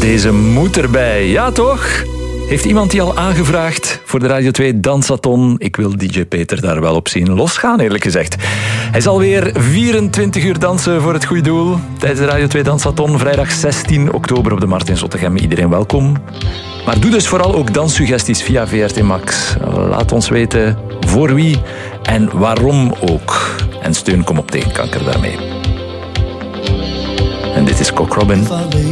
Deze moet erbij, ja toch? Heeft iemand die al aangevraagd voor de Radio 2 Dansathon? Ik wil DJ Peter daar wel op zien losgaan, eerlijk gezegd. Hij zal weer 24 uur dansen voor het goede doel tijdens de Radio 2 Dansathon. Vrijdag 16 oktober op de Markt in Zottegem. Iedereen welkom. Maar doe dus vooral ook danssuggesties via VRT Max. Laat ons weten voor wie en waarom ook. En steun Kom op tegen kanker daarmee. En dit is Cock Robin.